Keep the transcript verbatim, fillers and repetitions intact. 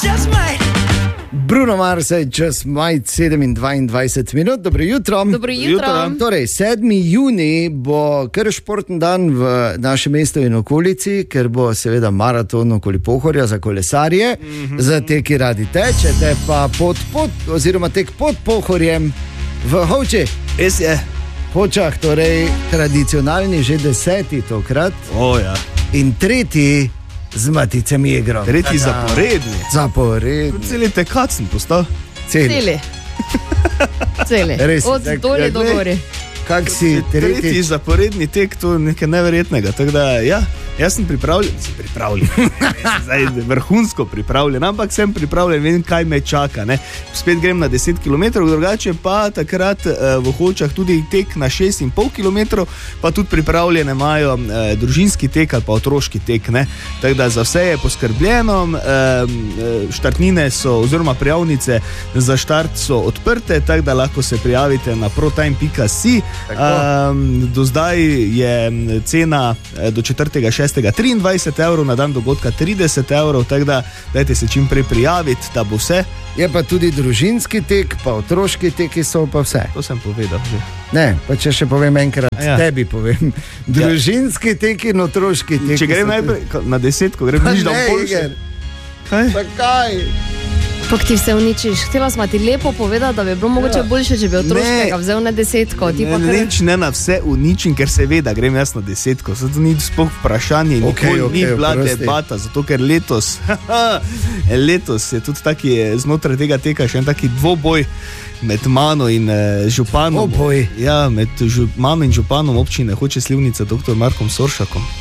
just might. Bruno Mars, just might, sedem dvaindvajset minut, dobro jutro. Dobro jutro. Torej, sedmi junij bo kar športen dan v našem mestu in okolici, ker bo seveda maraton okoli Pohorja za kolesarje, mm-hmm. za te, ki radi tečete, pa pod, pod, oziroma tek pod Pohorjem v Hovči. Es je. Hočah, torej tradicionalni že deseti tokrat. O, ja. In tretji z Maticem Jegrom. Tretji zaporedni. Zaporedni. Celi tekac sem postal. Celi. Celi. Celi. Res, od tak, dolje ja, do gori. Kak si tretji? Tretji zaporedni tek, to je nekaj neverjetnega. Tako da, ja, jaz sem pripravljen, sem pripravljen, zdaj vrhunsko pripravljen, ampak sem pripravljen, vem, kaj me čaka. Ne. Spet grem na deset kilometrov, drugače pa takrat eh, v Hočah tudi tek na šest in pol kilometrov, pa tudi pripravljene imajo eh, družinski tek ali pa otroški tek. Ne. Tako da za vse je poskrbljeno, eh, štartnine so, oziroma prijavnice za štart so odprte, tako da lahko se prijavite na protime pika si. Um, do zdaj je cena do četrtega šestega triindvajset evrov, na dan dogodka trideset evrov, tako da dajte se čim prej prijaviti, da bo vse. Je pa tudi družinski tek, pa otroški teki so pa vse. To sem povedal že. Ne, pa če še povem enkrat, ja. tebi povem. Družinski tek in otroški tek. Če grem najprej na desetko, grem nič da v boljše. Kaj? Zakaj? Pak ti vse uničiš. Htela smo ti lepo povedati, da bi bilo mogoče ja. boljše, če bi otroškega vzel na desetko. Ti ne, kar... nič ne na vse uničim, ker se ve, da grem jaz na desetko. Zato ni sploh vprašanje, okay, nikoli okay, ni bila prosti. debata, zato ker letos, letos je tudi taki, znotraj tega teka še en taki dvoboj med mano in uh, županom. Oboj. Ja, med žu, mano in županom občine Hoče Slivnica, doktor Markom Soršakom.